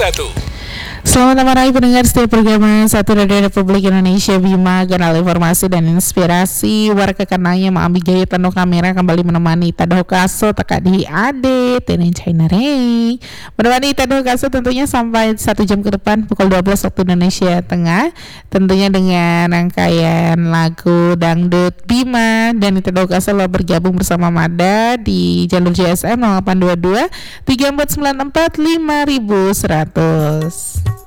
Selamat malam pendengar setiap program Satu Radio Republik Indonesia Bima, kanal informasi dan inspirasi. Warga kenanya mengambil gaya tanu kamera kembali menemani Tadho Kaso teka di ade Tenen China Rey. Menemani Tadho Kaso tentunya sampai 1 jam ke depan pukul 12 waktu Indonesia Tengah. Tentunya dengan rangkaian lagu dangdut Bima, dan Tadho Kaso lo bergabung bersama Mada di jalur GSM 0822 3494 5100.